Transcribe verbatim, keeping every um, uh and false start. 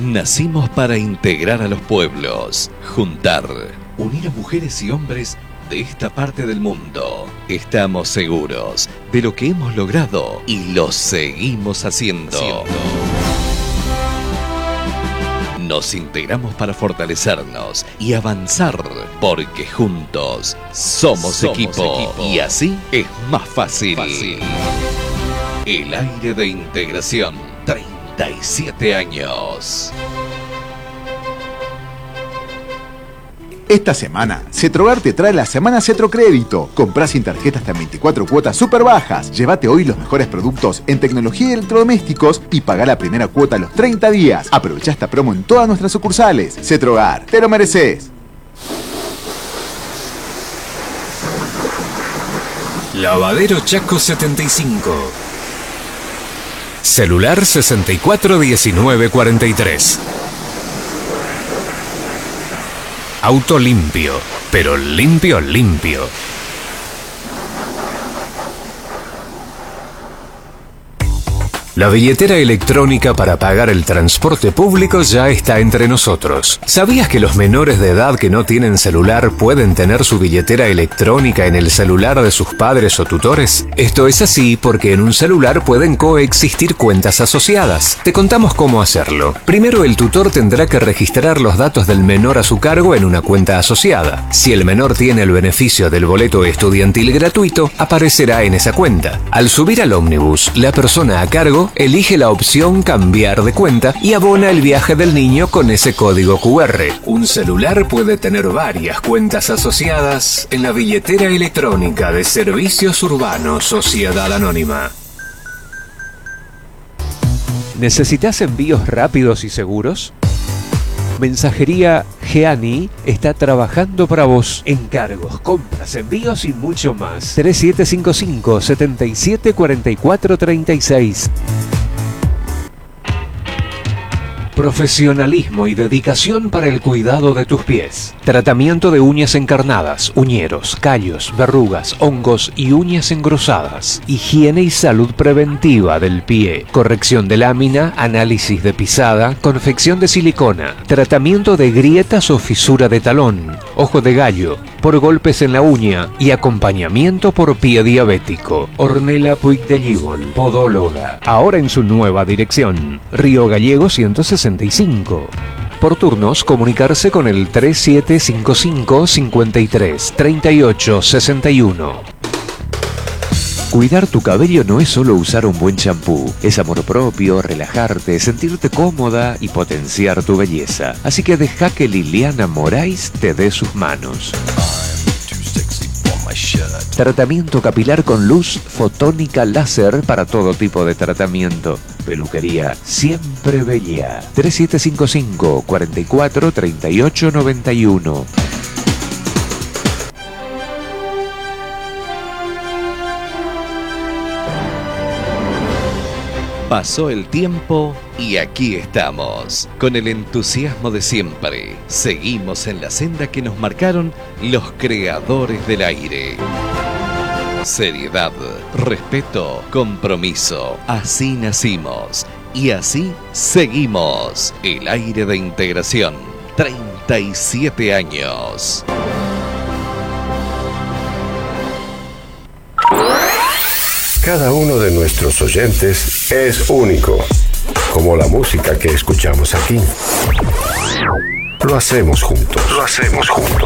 Nacimos para integrar a los pueblos, juntar, unir a mujeres y hombres de esta parte del mundo. Estamos seguros de lo que hemos logrado y lo seguimos haciendo. haciendo. Nos integramos para fortalecernos y avanzar, porque juntos somos, somos equipo, equipo y así es más fácil. fácil. El aire de integración, treinta y siete años. Esta semana, Cetrogar te trae la Semana Cetrocrédito. Comprá sin tarjeta hasta veinticuatro cuotas súper bajas. Llévate hoy los mejores productos en tecnología y electrodomésticos y pagá la primera cuota a los treinta días. Aprovecha esta promo en todas nuestras sucursales. Cetrogar, te lo mereces. Lavadero Chaco setenta y cinco. Celular sesenta y cuatro diecinueve cuarenta y tres. Auto limpio, pero limpio, limpio. La billetera electrónica para pagar el transporte público ya está entre nosotros. ¿Sabías que los menores de edad que no tienen celular pueden tener su billetera electrónica en el celular de sus padres o tutores? Esto es así porque en un celular pueden coexistir cuentas asociadas. Te contamos cómo hacerlo. Primero, el tutor tendrá que registrar los datos del menor a su cargo en una cuenta asociada. Si el menor tiene el beneficio del boleto estudiantil gratuito, aparecerá en esa cuenta. Al subir al ómnibus, la persona a cargo elige la opción cambiar de cuenta y abona el viaje del niño con ese código cu erre. Un celular puede tener varias cuentas asociadas en la billetera electrónica de Servicios Urbanos Sociedad Anónima. ¿Necesitas envíos rápidos y seguros? Mensajería Geani está trabajando para vos. Encargos, compras, envíos y mucho más. tres siete cinco cinco, siete siete cuatro cuatro tres seis. Profesionalismo y dedicación para el cuidado de tus pies. Tratamiento de uñas encarnadas, uñeros, callos, verrugas, hongos y uñas engrosadas. Higiene y salud preventiva del pie. Corrección de lámina, análisis de pisada, confección de silicona. Tratamiento de grietas o fisura de talón, ojo de gallo, por golpes en la uña y acompañamiento por pie diabético. Ornella Puig de Gibol, podóloga. Ahora en su nueva dirección. Río Gallego ciento sesenta y cinco. Por turnos, comunicarse con el tres siete cinco cinco, cinco tres, tres ocho seis uno. Cuidar tu cabello no es solo usar un buen champú, es amor propio, relajarte, sentirte cómoda y potenciar tu belleza. Así que deja que Liliana Moraes te dé sus manos. Tratamiento capilar con luz fotónica láser para todo tipo de tratamiento. Peluquería Siempre Bella. tres siete cinco cinco, cuatro cuatro, tres ocho nueve uno. Pasó el tiempo y aquí estamos, con el entusiasmo de siempre. Seguimos en la senda que nos marcaron los creadores del aire. Seriedad, respeto, compromiso. Así nacimos y así seguimos. El aire de integración, treinta y siete años. Cada uno de nuestros oyentes es único, como la música que escuchamos aquí. Lo hacemos juntos. Lo hacemos juntos.